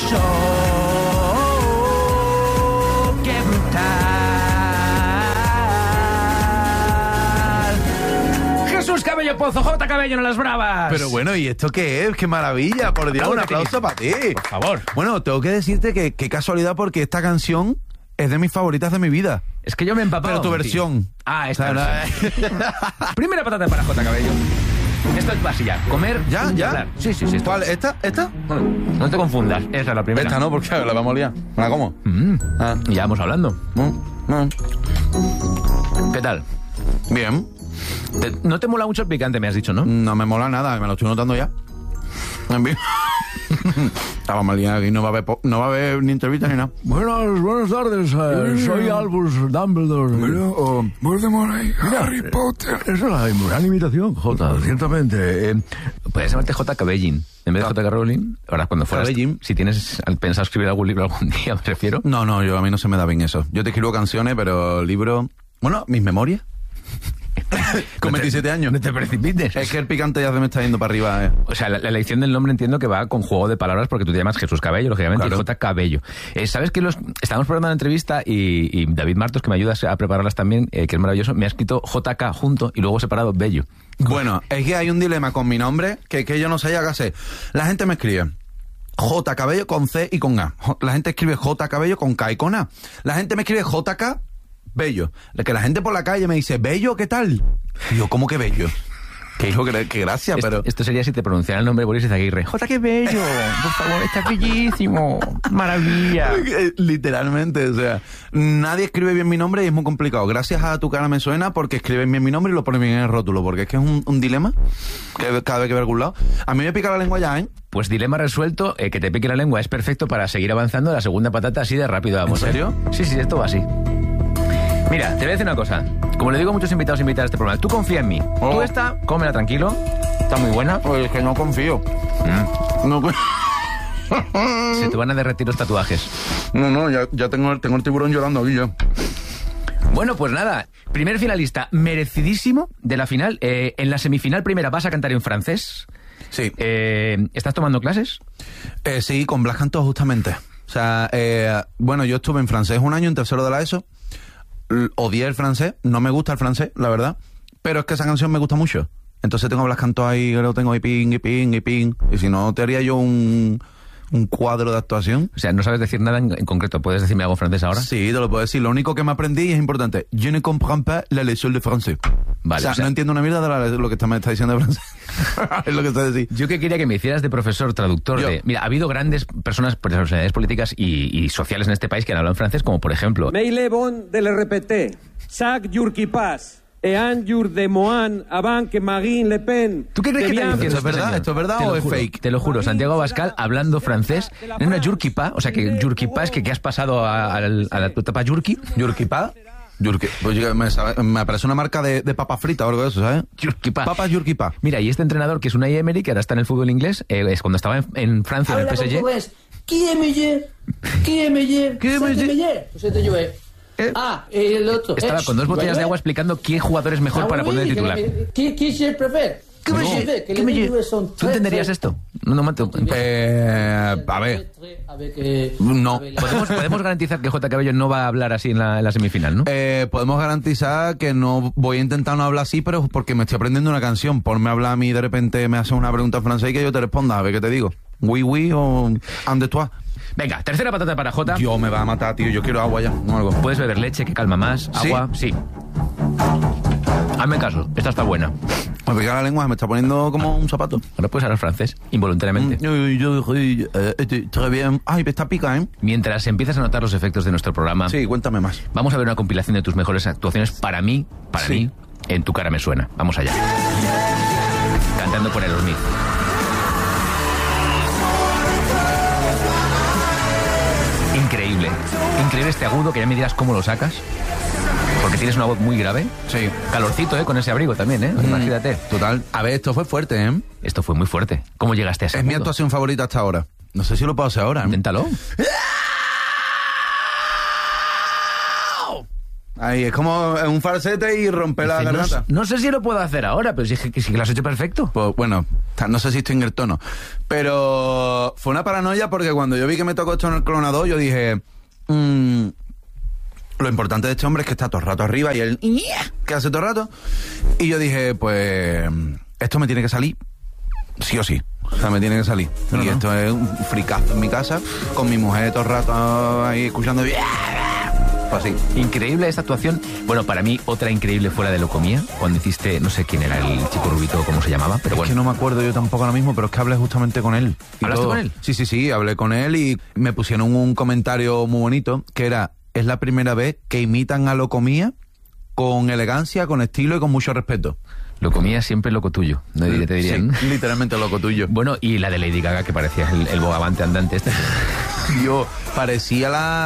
¡Qué brutal! Jesús Cabello Pozo, J. Cabello en las bravas. Pero bueno, ¿y esto qué es? ¡Qué maravilla! Por Dios, un aplauso para ti. Por favor. Bueno, tengo que decirte que qué casualidad, porque esta canción es de mis favoritas de mi vida. Es que yo me he empapado. Pero tu versión. Ah, esta O sea, versión. Primera patata para J. Cabello. Esto es básica. Comer ¿Ya? y ¿Ya? hablar. Sí. ¿Cuál? ¿Esta? Bueno, no te confundas. Esa es la primera. Esta no, porque la vamos a liar. ¿Me la como? Ah. Ya vamos hablando. No. ¿Qué tal? Bien. No te mola mucho el picante, me has dicho, ¿no? No me mola nada, me lo estoy notando ya. En fin. Vamos a liar aquí, no va a haber ni entrevista ni nada. Buenas tardes, soy Albus Dumbledore. Voldemort y Harry Potter. Esa es la gran imitación, Jota, ciertamente. Puedes llamarte J. Cabellín. En vez de J.K. Rowling, ahora cuando fueras... Cabellín. Si tienes pensado escribir algún libro algún día, me refiero. No, a mí no se me da bien eso. Yo te escribo canciones, pero libros... Bueno, mis memorias. Con 27 años. No te precipites. Es que el picante ya se me está yendo para arriba. O sea, la elección del nombre entiendo que va con juego de palabras porque tú te llamas Jesús Cabello, lógicamente, Claro. y J. Cabello. ¿Sabes que estábamos preparando una entrevista y David Martos, que me ayuda a prepararlas también, que es maravilloso, me ha escrito JK junto y luego separado Bello? Bueno, es que hay un dilema con mi nombre que yo no sé ya qué hacer. La gente me escribe J. Cabello con C y con A. La gente escribe J. Cabello con K y con A. La gente me escribe JK Bello. Que la gente por la calle me dice, Bello, ¿qué tal? Y yo, ¿cómo que Bello? Que hijo, que gracia, pero... Esto sería si te pronunciara el nombre de Boris Izaguirre. ¡J. qué bello! Por favor, está bellísimo. ¡Maravilla! Literalmente, o sea, nadie escribe bien mi nombre y es muy complicado. Gracias a Tu Cara Me Suena, porque escriben bien mi nombre y lo ponen bien en el rótulo, porque es que es un dilema que cada vez que veo a algún lado. A mí me pica la lengua ya, ¿eh? Pues dilema resuelto, que te pique la lengua es perfecto para seguir avanzando. La segunda patata así de rápido vamos. ¿En serio? Sí, esto va así. Mira, te voy a decir una cosa. Como le digo a muchos invitados a invitar a este programa, tú confía en mí. Oh. Tú cómela tranquilo. Está muy buena. Pues es que no confío. No, Se te van a derretir los tatuajes. ya tengo el tiburón llorando aquí ya. Bueno, pues nada. Primer finalista merecidísimo de la final. En la semifinal primera vas a cantar en francés. Sí. ¿Estás tomando clases? Sí, con Blas Cantó justamente. O sea, bueno, yo estuve en francés un año en tercero de la ESO. Odié el francés, no me gusta el francés, la verdad, pero es que esa canción me gusta mucho. Entonces tengo Blas Cantó ahí, lo tengo y ping, y si no te haría yo un cuadro de actuación. O sea, no sabes decir nada en concreto. ¿Puedes decirme algo francés ahora? Sí, te lo puedo decir. Lo único que me aprendí y es importante. Je ne comprends pas la leçon de français. Vale, o sea, no entiendo una mierda de lo que me está diciendo de francés. Es lo que está diciendo. Yo que quería que me hicieras de profesor traductor de... Mira, ha habido grandes personalidades políticas y sociales en este país que han hablado en francés, como por ejemplo... Meile bon de le repeté. Sac yur qui pas. Ean yur de Moan, avant que Marine Le Pen. ¿Tú qué crees que está diciendo ¿Esto es verdad? ¿Esto es verdad Te lo o es juro, fake? Te lo juro, Santiago Abascal hablando francés. Es una yurkipa, o sea que yurkipa es que has pasado a la etapa yurki. ¿Yurkipa? Pues me parece una marca de papa frita o algo de eso, ¿sabes? Yurkipa. Papas Yurkipa. Mira, y este entrenador que es Unai Emery, que ahora está en el fútbol inglés, es cuando estaba en Francia, en el PSG. Qui est meilleur? Qui est meilleur? Qui est C'est meilleur? meilleur. C'était joué. Y el otro. Estaba con 2 botellas de agua explicando qué jugador es mejor para poner de titular. ¿Qui je préfère? ¿Qué me ¿Tú entenderías esto? No, mato. A ver. No. ¿Podemos garantizar que J. Cabello no va a hablar así en la semifinal, ¿no? Podemos garantizar que no voy a intentar no hablar así, pero porque me estoy aprendiendo una canción. Ponme a hablar a mí y de repente me haces una pregunta en francés y que yo te responda. A ver qué te digo. Oui o and de toi. Venga, tercera patata para J. Yo me va a matar, tío. Yo quiero agua ya. No algo. Puedes beber leche, que calma más. Agua, sí. Hazme caso, esta está buena. Me pica la lengua, me está poniendo como un zapato. Ahora puedes hablar francés, involuntariamente. Très bien. Ay, me está pica, ¿eh? Mientras empiezas a notar los efectos de nuestro programa, Sí, cuéntame más. vamos a ver una compilación de tus mejores actuaciones para mí, en Tu Cara Me Suena. Vamos allá. Cantando por Aerosmith. Increíble este agudo, que ya me dirás cómo lo sacas. Porque tienes una voz muy grave. Sí. Calorcito, con ese abrigo también, Imagínate. Total. A ver, esto fue fuerte, ¿eh? Esto fue muy fuerte. ¿Cómo llegaste a ese Es mi agudo? actuación favorita hasta ahora. No sé si lo puedo hacer ahora. Inténtalo. Ahí es como un falsete y romper la Dice, garganta. no sé si lo puedo hacer ahora, pero sí que lo has hecho perfecto. Pues bueno, no sé si estoy en el tono. Pero fue una paranoia porque cuando yo vi que me tocó esto en el clonador, yo dije... lo importante de este hombre es que está todo el rato arriba y él... ¿Qué hace todo el rato? Y yo dije, pues... esto me tiene que salir sí o sí. O sea, me tiene que salir. Y esto es un fricazo en mi casa, con mi mujer todo el rato ahí escuchando... Pues así. Increíble esta actuación. Bueno, para mí, otra increíble fue la de Locomía, cuando hiciste, no sé quién era el chico rubito, cómo se llamaba, pero Es bueno. que no me acuerdo yo tampoco ahora mismo, pero es que hablé justamente con él. y ¿Hablaste todo. con él? Sí, hablé con él y me pusieron un comentario muy bonito, que era, es la primera vez que imitan a Locomía con elegancia, con estilo y con mucho respeto. Locomía siempre loco tuyo, ¿no? Te dirían. Sí, literalmente loco tuyo. Bueno, y la de Lady Gaga, que parecía el bogavante andante este. Yo parecía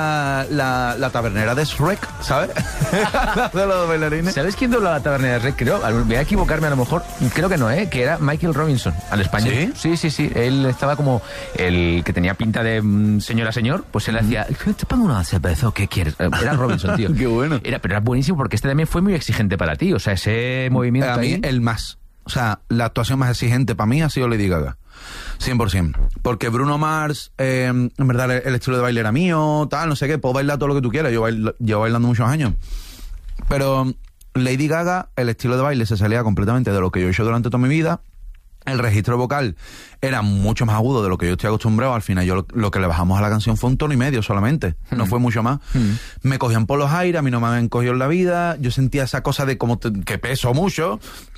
la tabernera de Shrek, ¿sabes? De los bailarines. ¿Sabes quién doblaba la tabernera de Rey? Creo, voy a equivocarme a lo mejor, creo que no, que era Michael Robinson, al español. Sí. Él estaba como el que tenía pinta de señor, pues él hacía, te pongo una cerveza, ¿qué quieres? Era Robinson, tío. Qué bueno. Pero era buenísimo porque este también fue muy exigente para ti, o sea, ese movimiento A mí, ahí... el más. O sea, la actuación más exigente para mí ha sido Lady Gaga. 100%. Porque Bruno Mars, en verdad, el estilo de baile era mío, tal, no sé qué. Puedo bailar todo lo que tú quieras. Llevo bailando muchos años. Pero Lady Gaga, el estilo de baile se salía completamente de lo que yo he hecho durante toda mi vida. El registro vocal era mucho más agudo de lo que yo estoy acostumbrado. Al final yo lo que le bajamos a la canción fue 1,5 tonos solamente. No fue mucho más. Me cogían por los aires, a mí no me habían cogido en la vida. Yo sentía esa cosa de como que peso mucho.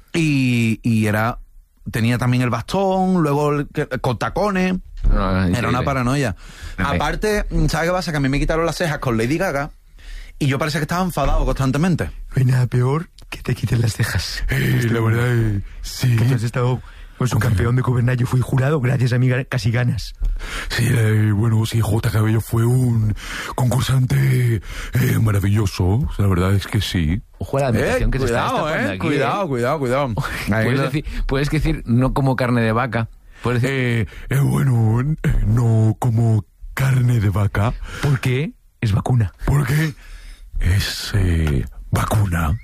Y era... Tenía también el bastón, luego con tacones. Era una paranoia. Aparte, ¿sabes qué pasa? Que a mí me quitaron las cejas con Lady Gaga y yo parecía que estaba enfadado constantemente. No hay nada peor que te quiten las cejas. La verdad, sí. Que tú has estado pues un campeón de Cobernayo, yo fui jurado gracias a mi casi ganas. Sí, bueno, sí, J. Cabello fue un concursante maravilloso. La verdad es que sí. Ojo a la admiración que se está destapando aquí. Cuidado. Puedes decir no como carne de vaca. Puedes decir... Bueno, no como carne de vaca. ¿Por qué? Es vacuna. Porque es vacuna.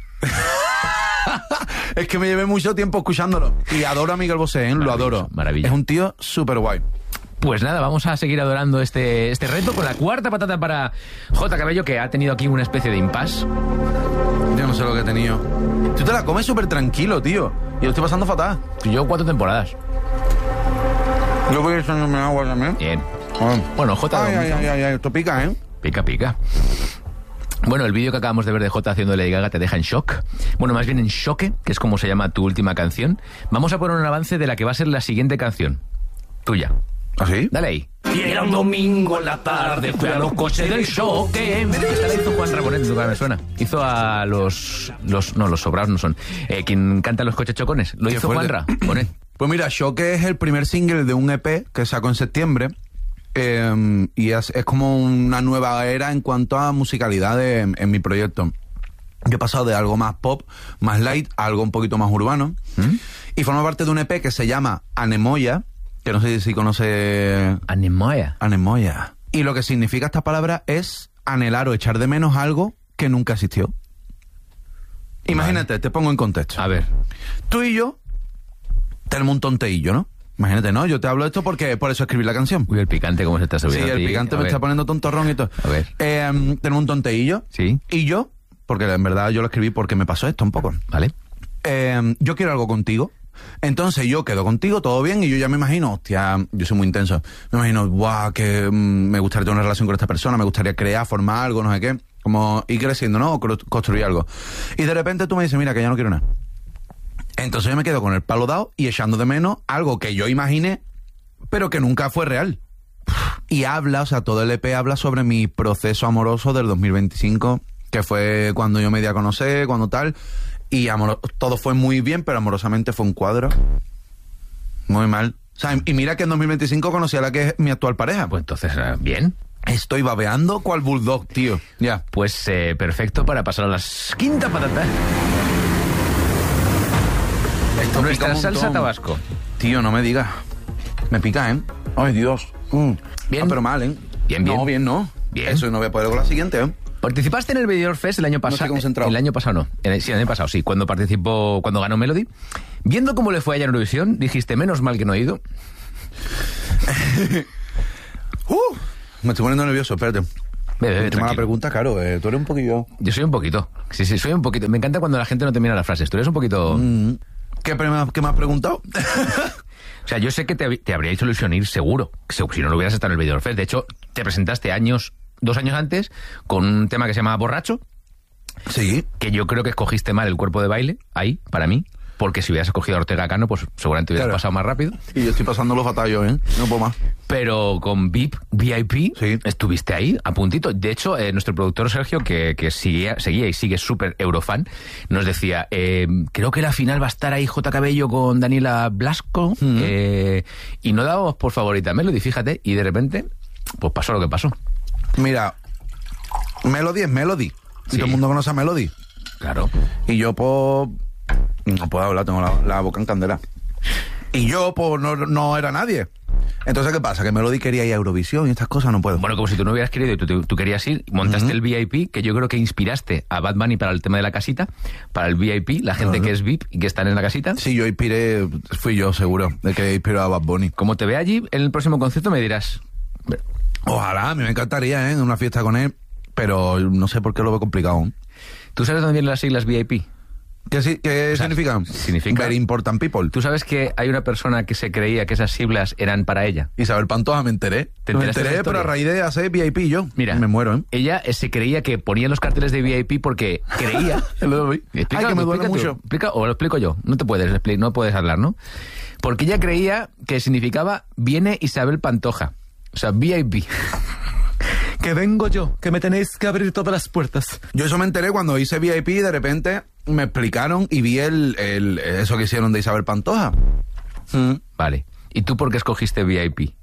Es que me llevé mucho tiempo escuchándolo. Y adoro a Miguel Bosé, lo adoro. Maravilla. Es un tío súper guay. Pues nada, vamos a seguir adorando este reto con la cuarta patata para J. Cabello, que ha tenido aquí una especie de impasse. Yo no sé lo que he tenido. Tú te la comes súper tranquilo, tío. Y lo estoy pasando fatal. Yo 4 temporadas. Yo voy echándome agua también. Bien. Bueno, J... Ay, esto pica, ¿eh? Pica. Bueno, el vídeo que acabamos de ver de J haciendo Lady Gaga te deja en shock. Bueno, más bien en choque, que es como se llama tu última canción. Vamos a poner un avance de la que va a ser la siguiente canción. Tuya. ¿Ah, sí? Dale ahí. Y era un domingo en la tarde, fui a los coches del choque. Esta la hizo Juan Rabonet, nunca me suena. Hizo a los sobrados no son. Quien canta los coches chocones. Lo Qué hizo fuerte. Juan Rabonet. Pues mira, Choque es el primer single de un EP que sacó en septiembre. Y es como una nueva era en cuanto a musicalidad en mi proyecto. Yo he pasado de algo más pop, más light, a algo un poquito más urbano. Y forma parte de un EP que se llama Anemoya, que no sé si conoce... Anemoya. Y lo que significa esta palabra es anhelar o echar de menos algo que nunca existió. Imagínate, te pongo en contexto. A ver. Tú y yo tenemos un tonteillo, ¿no? Imagínate, ¿no? Yo te hablo de esto porque por eso escribí la canción. Uy, el picante, ¿cómo se está Sí, subiendo? el picante me está poniendo tontorrón y todo. A ver. Tenemos un tonteillo. Sí. Y yo, porque en verdad yo lo escribí porque me pasó esto un poco. Vale. Yo quiero algo contigo. Entonces yo quedo contigo, todo bien, y yo ya me imagino, hostia, yo soy muy intenso. Me imagino, guau, que me gustaría tener una relación con esta persona, me gustaría crear, formar algo, no sé qué. Como ir creciendo, ¿no? O construir algo. Y de repente tú me dices, mira, que ya no quiero nada. Entonces yo me quedo con el palo dado y echando de menos algo que yo imaginé, pero que nunca fue real. Y habla, o sea, todo el EP habla sobre mi proceso amoroso del 2025, que fue cuando yo me di a conocer, cuando tal, y todo fue muy bien, pero amorosamente fue un cuadro muy mal. O sea, y mira que en 2025 conocí a la que es mi actual pareja. Pues entonces, bien. Estoy babeando cual bulldog, tío. Ya. Pues perfecto para pasar a la quinta patata. Esto pica Nuestra un salsa montón. tabasco. Tío, no me digas. Me pica, ¿eh? Ay, Dios. Bien. Ah, pero mal, ¿eh? Bien. No, bien no. Bien. Eso no voy a poder con la siguiente, ¿eh? Participaste en el Benidorm Fest el año pasado. estoy concentrado. El año pasado no. Sí, el año pasado sí. Cuando ganó Melody. Viendo cómo le fue allá en Eurovisión, dijiste, menos mal que no he ido. Me estoy poniendo nervioso, espérate. Bebe, Última la pregunta, claro, tú eres un poquillo... Yo soy un poquito. Sí, soy un poquito. Me encanta cuando la gente no termina las frases. Tú eres un poquito... ¿Qué me has preguntado? O sea, yo sé que te habría hecho ilusión ir seguro. Si no lo hubieras estado en el Benidorm Fest. De hecho, te presentaste 2 años antes con un tema que se llama Borracho. Sí. Que yo creo que escogiste mal el cuerpo de baile, ahí, para mí. Porque si hubieras escogido a Ortega Cano, pues seguramente hubieras pasado más rápido. Y yo estoy pasando los batallos, no puedo más. Pero con VIP sí. Estuviste ahí, a puntito. De hecho, nuestro productor Sergio, que seguía y sigue súper eurofan, nos decía, creo que la final va a estar ahí J. Cabello con Daniela Blasco, y no dábamos por favorita a Melody, fíjate, y de repente, pues pasó lo que pasó. Mira, Melody es Melody. Sí. Y todo el mundo conoce a Melody. Claro. Y yo, pues... No puedo hablar, tengo la boca en candela. Y yo, pues, no era nadie. Entonces, ¿qué pasa? Que Melody quería ir a Eurovisión y estas cosas no puedo. Bueno, como si tú no hubieras querido y tú querías ir, montaste el VIP, que yo creo que inspiraste a Bad Bunny para el tema de la casita, para el VIP, la gente que es VIP y que están en la casita. Sí, yo inspiré, fui yo seguro, de que inspiró a Bad Bunny. Como te ve allí, en el próximo concierto me dirás... Ojalá, a mí me encantaría, en una fiesta con él, pero no sé por qué lo veo complicado. ¿Tú sabes dónde vienen las siglas VIP? ¿Qué significan? Significa... Very important people. ¿Tú sabes que hay una persona que se creía que esas siglas eran para ella? Isabel Pantoja, me enteré. ¿Te enteraste de la pero a raíz de hacer VIP yo. Mira, me muero, Ella se creía que ponía los carteles de VIP porque creía... Ay, que me duele mucho. O lo explico yo. No puedes hablar, ¿no? Porque ella creía que significaba viene Isabel Pantoja. O sea, VIP. Que vengo yo, que me tenéis que abrir todas las puertas. Yo eso me enteré cuando hice VIP y de repente me explicaron y vi eso que hicieron de Isabel Pantoja. Vale. ¿Y tú por qué escogiste VIP?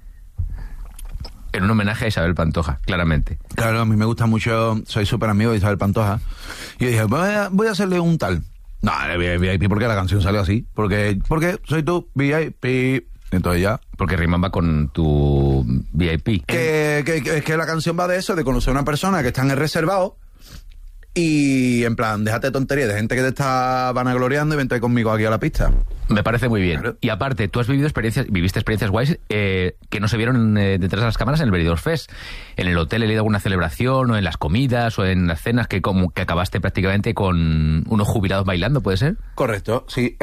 En un homenaje a Isabel Pantoja, claramente. Claro, a mí me gusta mucho, soy súper amigo de Isabel Pantoja. Y yo dije, voy a hacerle un tal. No, VIP porque la canción salió así. Porque soy tú, VIP. Entonces ya... Porque rimaba con tu VIP. Es que la canción va de eso, de conocer a una persona que está en el reservado y en plan, déjate de tonterías de gente que te está vanagloriando y vente conmigo aquí a la pista. Me parece muy bien. Claro. Y aparte, tú viviste experiencias guays que no se vieron detrás de las cámaras en el Benidorm Fest. En el hotel he ido a alguna celebración, o en las comidas, o en las cenas, que como que acabaste prácticamente con unos jubilados bailando, ¿puede ser? Correcto, sí.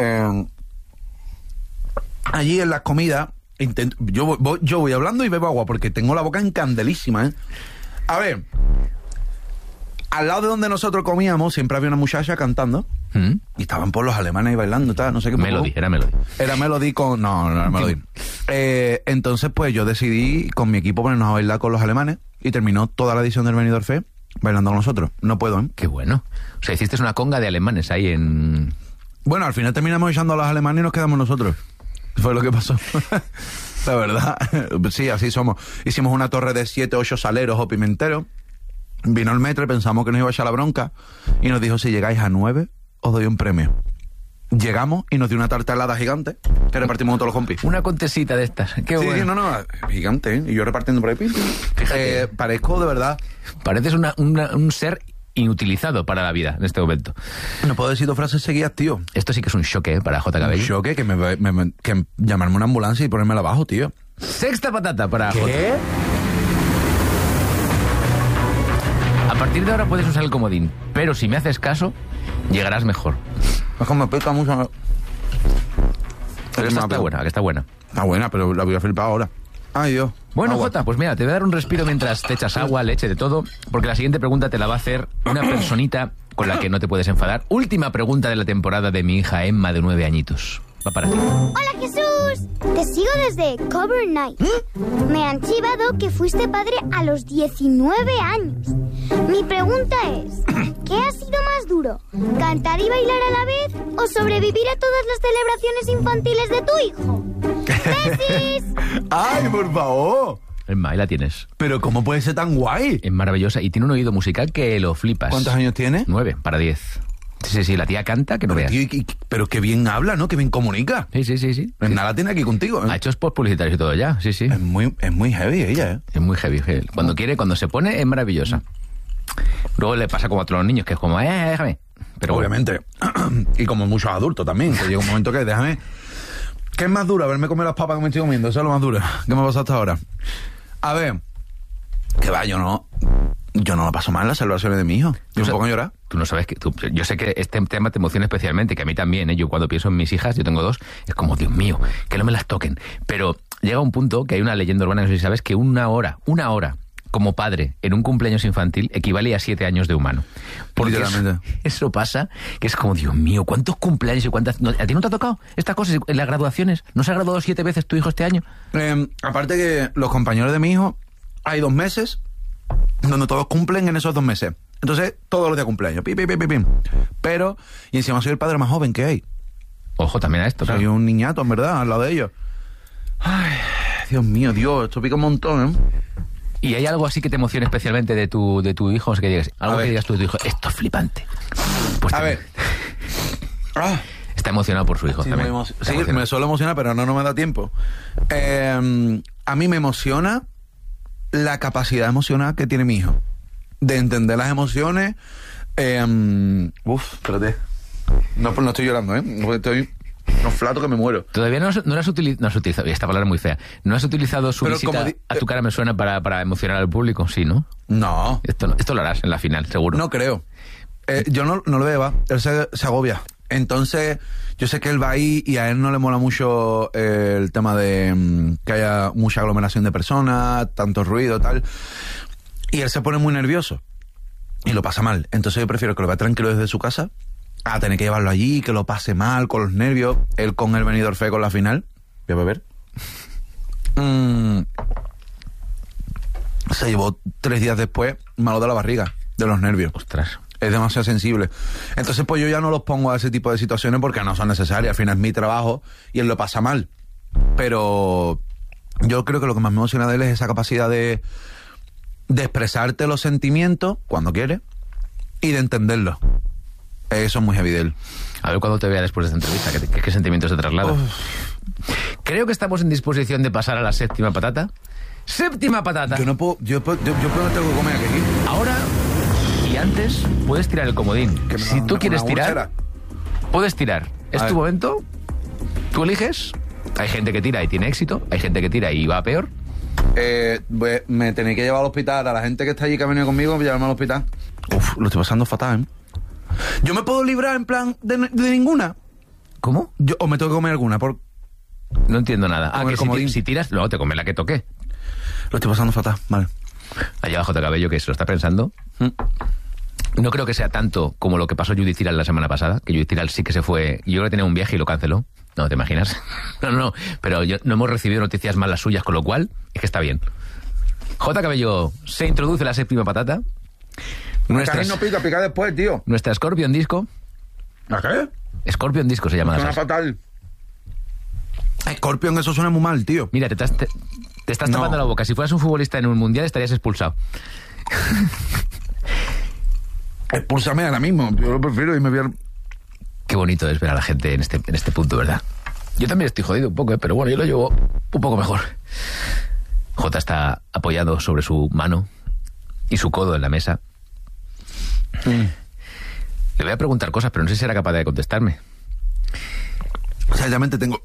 Allí en las comidas, yo voy hablando y bebo agua porque tengo la boca encandelísima, A ver, al lado de donde nosotros comíamos siempre había una muchacha cantando y estaban por los alemanes bailando, tal, no sé qué. Melody, era Melody. Era Melody con... No era Melody. Entonces, pues yo decidí con mi equipo ponernos a bailar con los alemanes y terminó toda la edición del Benidorm Fest bailando con nosotros. No puedo, Qué bueno. O sea, hiciste una conga de alemanes ahí en... Bueno, al final terminamos echando a los alemanes y nos quedamos nosotros. Fue lo que pasó. La verdad. Sí, así somos. Hicimos una torre de 7, 8 saleros o pimenteros. Vino el metro y pensamos que nos iba a echar la bronca. Y nos dijo, si llegáis a 9, os doy un premio. Llegamos y nos dio una tarta helada gigante que repartimos con todos los compis. Una contesita de estas. Qué sí, bueno. No, gigante, Y yo repartiendo por ahí. Fíjate. Parezco, de verdad... Pareces un ser inutilizado para la vida en este momento. No puedo decir 2 frases seguidas, tío. Esto sí que es un choque para J. Cabello. Un choque que llamarme una ambulancia y ponérmela abajo, tío. Sexta patata para J. A partir de ahora puedes usar el comodín, pero si me haces caso, llegarás mejor. Es que me pica mucho. Pero esta está buena, que está buena. Está buena, pero la voy a flipar ahora. Ay, Dios. Bueno, Agua. Jota, pues mira, te voy a dar un respiro mientras te echas agua, leche, de todo, porque la siguiente pregunta te la va a hacer una personita con la que no te puedes enfadar. Última pregunta de la temporada de mi hija Emma, de 9 añitos. Va para ti. ¡Hola, Jesús! Te sigo desde Cover Night. Me han chivado que fuiste padre a los 19 años. Mi pregunta es, ¿qué ha sido más duro? ¿Cantar y bailar a la vez o sobrevivir a todas las celebraciones infantiles de tu hijo? ¡Besis! ¡Ay, por favor! Emma, ahí la tienes. Pero ¿cómo puede ser tan guay? Es maravillosa y tiene un oído musical que lo flipas. ¿Cuántos años tiene? 9 para 10. Sí, la tía canta que no veas. Pero qué bien habla, ¿no? Qué bien comunica. Sí. Nada la tiene aquí contigo, Ha hecho spots publicitarios y todo ya, sí. Es muy heavy ella, Es muy heavy. Cuando quiere, cuando se pone, es maravillosa. Luego le pasa como a todos los niños, que es como, déjame. Pero obviamente. Y como muchos adultos también, que llega un momento que déjame... ¿Qué es más duro? Haberme comido las papas que me estoy comiendo. Eso es lo más duro. ¿Qué me ha pasado hasta ahora? A ver... Que va, yo no lo paso mal en las celebraciones de mi hijo. Yo un poco llorar. Tú no sabes que... yo sé que este tema te emociona especialmente, que a mí también, ¿eh? Yo cuando pienso en mis hijas, yo tengo 2, es como, Dios mío, que no me las toquen. Pero llega un punto que hay una leyenda urbana, no sé si sabes, que una hora, como padre, en un cumpleaños infantil, equivale a 7 años de humano. Porque eso pasa, que es como, Dios mío, ¿cuántos cumpleaños y cuántas... ¿A ti no te ha tocado estas cosas en las graduaciones? ¿No se ha graduado 7 veces tu hijo este año? Aparte que los compañeros de mi hijo, hay 2 meses donde todos cumplen en esos 2 meses. Entonces, todos los días cumpleaños. Pim. Pero, y encima soy el padre más joven que hay. Ojo también a esto, Soy un niñato, en verdad, al lado de ellos. Ay, Dios mío, esto pica un montón, ¿eh? ¿Y hay algo así que te emocione especialmente de tu hijo? O sea, que digas, algo que digas tú de tu hijo, esto es flipante. Pues a ver. Está emocionado por su hijo también. Me suelo emocionar, pero no me da tiempo. A mí me emociona la capacidad emocional que tiene mi hijo. De entender las emociones. Espérate. No estoy llorando, ¿eh? Estoy... No flato que me muero. Todavía no has utilizado, esta palabra es muy fea, ¿no has utilizado su visita a Tu Cara Me Suena para emocionar al público? Sí, ¿no? No. Esto lo harás en la final, seguro. No creo. Yo no lo veo, él se agobia. Entonces, yo sé que él va ahí y a él no le mola mucho el tema de que haya mucha aglomeración de personas, tanto ruido, tal. Y él se pone muy nervioso y lo pasa mal. Entonces yo prefiero que lo vea tranquilo desde su casa a tener que llevarlo allí, que lo pase mal, con los nervios. Él con el Benidorm Fest con la final. Voy a beber. Se llevó 3 días después malo de la barriga, de los nervios. Ostras. Es demasiado sensible. Entonces, pues yo ya no los pongo a ese tipo de situaciones porque no son necesarias. Al final es mi trabajo y él lo pasa mal. Pero yo creo que lo que más me emociona de él es esa capacidad de expresarte los sentimientos cuando quiere y de entenderlos. Eso es muy heavy de él. A ver cuando te vea después de esta entrevista, ¿qué sentimientos te traslada? Creo que estamos en disposición de pasar a la séptima patata. ¡Séptima patata! Yo tengo que comer aquí. Ahora y antes puedes tirar el comodín. Si tú quieres tirar, puedes tirar. Es tu momento. Tú eliges. Hay gente que tira y tiene éxito. Hay gente que tira y va a peor. Me tenéis que llevar al hospital. A la gente que está allí que ha venido conmigo, llevarme al hospital. Lo estoy pasando fatal, ¿eh? ¿Yo me puedo librar en plan de ninguna? ¿Cómo? ¿O me tengo que comer alguna? No entiendo nada. Que si tiras, luego te comes la que toque. Lo estoy pasando fatal, vale. Allá abajo de Cabello, que se lo está pensando. No creo que sea tanto como lo que pasó Judith Tiral la semana pasada, que Judith Tiral sí que se fue. Yo creo que tenía un viaje y lo canceló. No, ¿te imaginas? No. Pero no hemos recibido noticias más las suyas, con lo cual es que está bien. J. Cabello se introduce la séptima patata. Nuestra no pica después, tío. Nuestra Scorpion Disco. ¿La qué? Scorpion Disco se llama. Suena fatal. Scorpion, eso suena muy mal, tío. Mira, te estás tapando la boca. Si fueras un futbolista en un mundial estarías expulsado. Expúlsame ahora mismo. Yo lo prefiero y me voy a... Qué bonito es ver a la gente en este punto, ¿verdad? Yo también estoy jodido un poco, pero bueno, yo lo llevo un poco mejor. J está apoyado sobre su mano y su codo en la mesa. Le voy a preguntar cosas, pero no sé si será capaz de contestarme. O sea, realmente tengo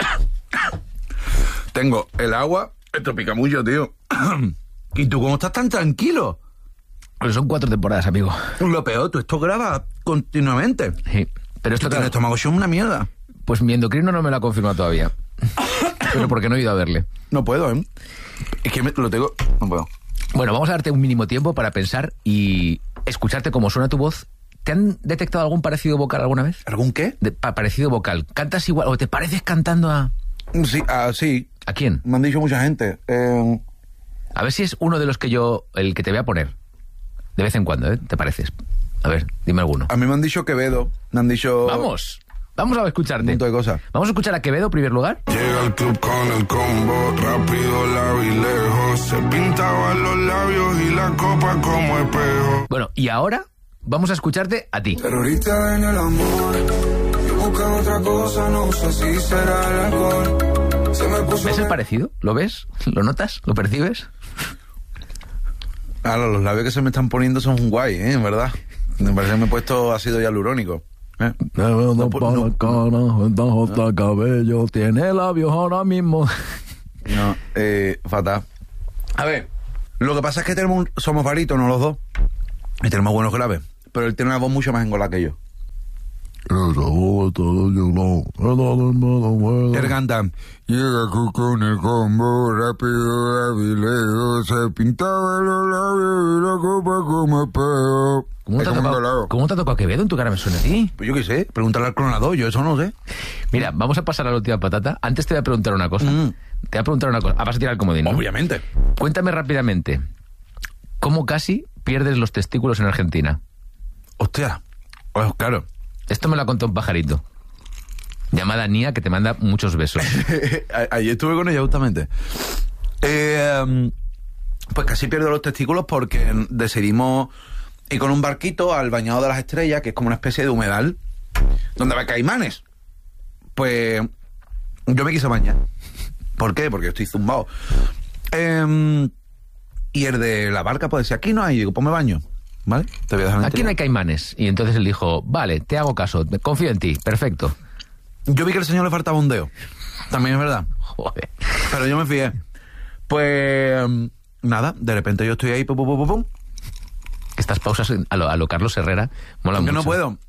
el agua. Esto pica mucho, tío. ¿Y tú cómo estás tan tranquilo? Pero son 4 temporadas, amigo. Lo peor, tú esto grabas continuamente. Sí, pero esto el estómago es una mierda. Pues mi endocrino no me lo ha confirmado todavía. Pero porque no he ido a verle. No puedo, ¿eh? Es que lo tengo... No puedo. Bueno, vamos a darte un mínimo tiempo para pensar y escucharte cómo suena tu voz. ¿Te han detectado algún parecido vocal alguna vez? ¿Algún qué? Parecido vocal. ¿Cantas igual o te pareces cantando a...? Sí, sí. ¿A quién? Me han dicho mucha gente. A ver si es uno de los que el que te voy a poner. De vez en cuando, ¿eh? ¿Te pareces? A ver, dime alguno. A mí me han dicho Quevedo. Me han dicho... Vamos a escucharte. Un montón de cosas. Vamos a escuchar a Quevedo en primer lugar. Llega al club con el combo, rápido, largo y lejos. Se pintaban los labios y la copa como espejo. Bueno, y ahora vamos a escucharte a ti. Terrorista en el amor. Yo busco otra cosa, no sé si será el alcohol. ¿Ves el parecido? ¿Lo ves? ¿Lo notas? ¿Lo percibes? Ahora, los labios que se me están poniendo son guay, en verdad. Me parece que me he puesto ácido hialurónico. Para la cara, J. Cabello tiene labios ahora mismo. No, fatal. A ver, lo que pasa es que somos barítonos los dos y tenemos buenos graves, pero él tiene una voz mucho más engolada que yo. Él canta: llega con el combo rápido, Avileo, se pintaba los labios y la copa como espejo. ¿Cómo te ha tocado Quevedo? ¿En tu cara me suena a ti? Pues yo qué sé, pregúntale al clonador, yo eso no sé. Mira, vamos a pasar a la última patata. Antes te voy a preguntar una cosa. Te voy a preguntar una cosa. Vas a tirar el comodín, ¿no? Obviamente. Cuéntame rápidamente, ¿cómo casi pierdes los testículos en Argentina? Hostia, pues claro. Esto me lo ha contado un pajarito. Llamada Nia, que te manda muchos besos. Ayer estuve con ella justamente. Pues casi pierdo los testículos porque decidimos ir con un barquito al Bañado de las Estrellas, que es como una especie de humedal, donde va caimanes. Pues yo me quise bañar. ¿Por qué? Porque estoy zumbado. Y el de la barca pues decía, aquí no hay. Y digo, pues me baño. ¿Vale? Te voy a dejar aquí no hay caimanes. Y entonces él dijo, vale, te hago caso, confío en ti, perfecto. Yo vi que al señor le faltaba un dedo. También es verdad. Joder. Pero yo me fié. Pues nada, de repente yo estoy ahí, pum, pum, pum, pum. Estas pausas a lo Carlos Herrera molan mucho. No puedo.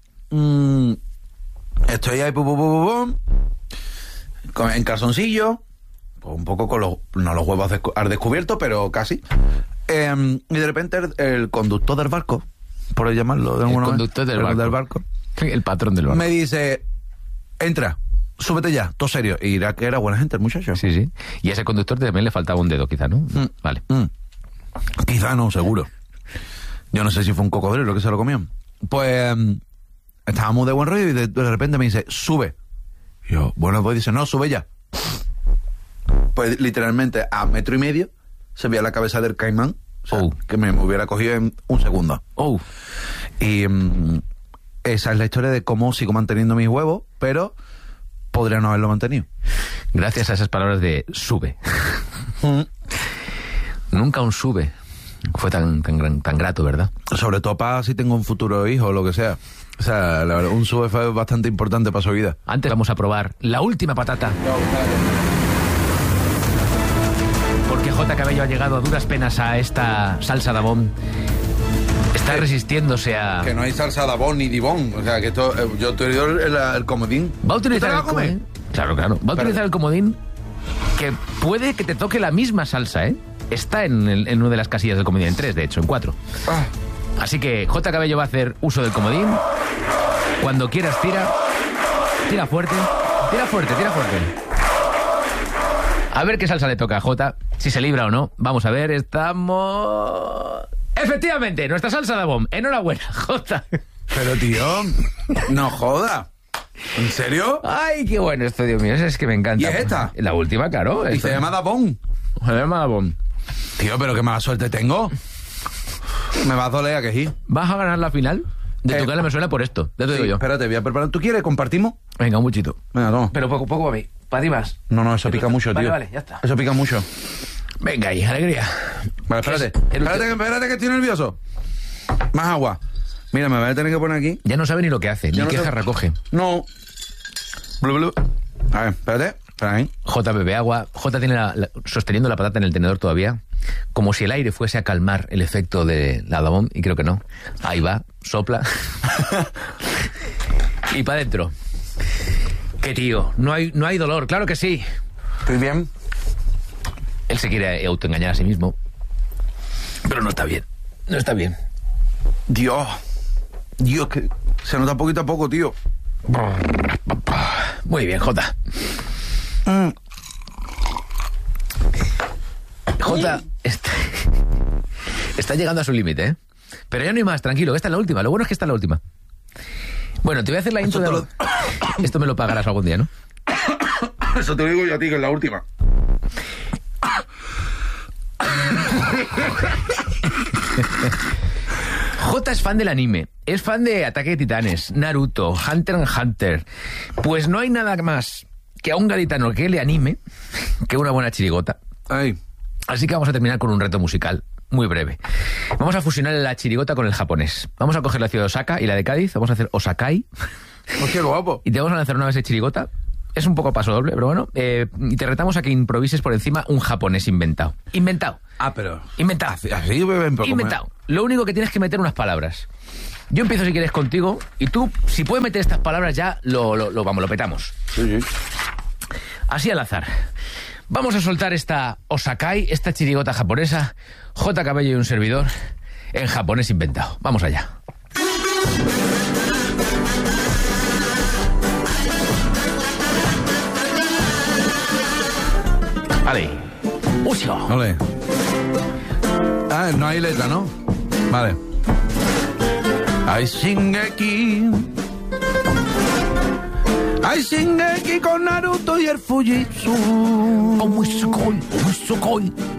Estoy ahí, pum, pum, pum, pum, en calzoncillo, pues un poco con no los huevos al descubierto, pero casi. Y de repente el conductor del barco, por llamarlo de alguna manera, del barco, el patrón del barco, me dice, entra, súbete ya, todo serio. Y era que era buena gente el muchacho. Sí, sí. Y a ese conductor también le faltaba un dedo, quizá, ¿no? Vale. Quizá no, seguro. Yo no sé si fue un cocodrilo que se lo comió. Pues estábamos de buen rollo y de repente me dice, sube. Y yo, bueno, pues dice, no, sube ya. Pues literalmente a 1,5 metros se veía la cabeza del caimán, o sea, que me hubiera cogido en un segundo. Y esa es la historia de cómo sigo manteniendo mis huevos, pero podría no haberlo mantenido. Gracias a esas palabras de sube. Nunca un sube fue tan grato, ¿verdad? Sobre todo para si tengo un futuro hijo o lo que sea. O sea, la verdad, un sube fue bastante importante para su vida. Antes vamos a probar la última patata. Porque J. Cabello ha llegado a duras penas a esta salsa Dabón. Está resistiéndose a... Que no hay salsa Dabón ni Dibón. O sea, que esto, yo te doy el comodín. ¿Va a utilizar el comodín? Claro. Va a utilizar el comodín que puede que te toque la misma salsa, ¿eh? Está en una de las casillas del comodín, en 3, de hecho, en 4. Así que J. Cabello va a hacer uso del comodín. Cuando quieras, tira. Tira fuerte. Tira fuerte. A ver qué salsa le toca a J, si se libra o no. Vamos a ver, estamos... Efectivamente, nuestra salsa de bomb. Enhorabuena, J. Pero tío, no joda. ¿En serio? Ay, qué bueno esto, Dios mío, es que me encanta. ¿Y es esta? La última, claro. ¿Y se llama Dabón? Se llama Dabón. Tío, pero qué mala suerte tengo. Me va a doler a que sí. ¿Vas a ganar la final? De tu cara me suena por esto, ya te digo yo. Espérate, voy a preparar. ¿Tú quieres? ¿Compartimos? Venga, un buchito. Venga, toma. Pero poco para mí. Para ti más. No, eso pica mucho, tío. Vale, ya está. Eso pica mucho. Venga ahí, alegría. Vale, espérate que estoy nervioso. Más agua. Mira, me voy a tener que poner aquí. Ya no sabe ni lo que hace, ni qué jarra recoge. No. A ver, espérate. Espera ahí. J bebe agua. J tiene sosteniendo la patata en el tenedor todavía, como si el aire fuese a calmar el efecto de la Dabón, y creo que no. Ahí va, sopla. Y para adentro. Qué tío, no hay dolor, claro que sí. ¿Estoy bien? Él se quiere autoengañar a sí mismo, pero no está bien. No está bien. Dios, que se nota poquito a poco, tío. Muy bien, J. J está llegando a su límite, ¿eh? Pero ya no hay más, tranquilo, esta es la última. Lo bueno es que esta es la última. Bueno, te voy a hacer la intro de... Esto me lo pagarás algún día, ¿no? Eso te lo digo yo a ti, que es la última. J es fan del anime, es fan de Ataque de Titanes, Naruto, Hunter x Hunter. Pues no hay nada más que a un gaditano que le anime que una buena chirigota. Ay. Así que vamos a terminar con un reto musical muy breve. Vamos a fusionar la chirigota con el japonés. Vamos a coger la ciudad de Osaka y la de Cádiz, vamos a hacer Osakai. ¡Qué guapo! Y te vamos a lanzar una vez de chirigota. Es un poco paso doble, pero bueno. Y te retamos a que improvises por encima un japonés inventado. Inventado. Pero... Inventado. Así beben poco. Inventado. Lo único que tienes que meter unas palabras. Yo empiezo si quieres contigo y tú, si puedes meter estas palabras ya, lo petamos. Sí. Así al azar. Vamos a soltar esta Osakai, esta chirigota japonesa, J. Cabello y un servidor, en japonés inventado. Vamos allá. Vale. Ucio. Vale. No hay letra, ¿no? Vale. Ay, Shingeki. Ay, Shingeki con Naruto y el Fujitsu. Muy sugoi.